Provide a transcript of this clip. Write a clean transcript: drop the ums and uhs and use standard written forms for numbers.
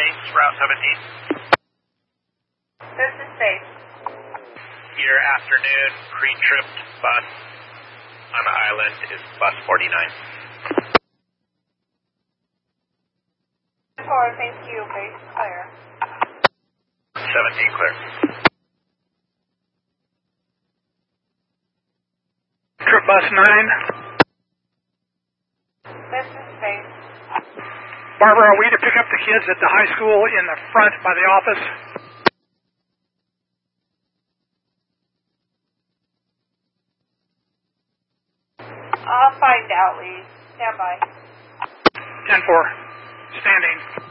Space, Route 17. This is Space. Your afternoon pre-tripped bus on the island is bus 49. 4, thank you, base clear. 17 clear. Trip bus 9. This is Space. Barbara, are we to pick up the kids at the high school in the front by the office? I'll find out, Lee. Stand by. 10-4. Standing.